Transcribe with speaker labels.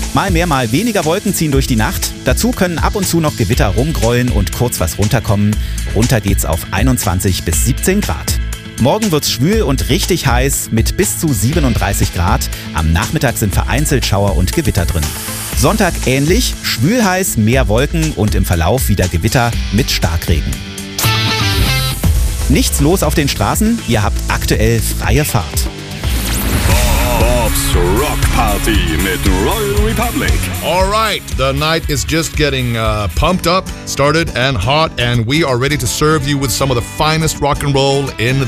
Speaker 1: Mal mehr, mal weniger Wolken ziehen durch die Nacht. Dazu können ab und zu noch Gewitter rumgrollen und kurz was runterkommen. Runter geht's auf 21 bis 17 Grad. Morgen wird's schwül und richtig heiß mit bis zu 37 Grad. Am Nachmittag sind vereinzelt Schauer und Gewitter drin. Sonntag ähnlich, schwül heiß, mehr Wolken und im Verlauf wieder Gewitter mit Starkregen. Nichts los auf den Straßen, ihr habt aktuell freie Fahrt.
Speaker 2: Bob's Rock Party mit Royal Republic.
Speaker 3: All right, the night is just getting pumped up, started and hot, and we are ready to serve you with some of the finest rock and roll in